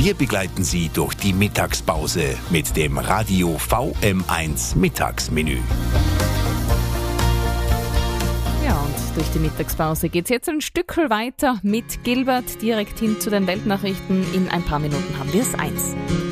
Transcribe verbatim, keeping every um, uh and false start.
Wir begleiten Sie durch die Mittagspause mit dem Radio V M eins Mittagsmenü. Ja, und durch die Mittagspause geht es jetzt ein Stück weiter mit Gilbert direkt hin zu den Weltnachrichten. In ein paar Minuten haben wir es eins.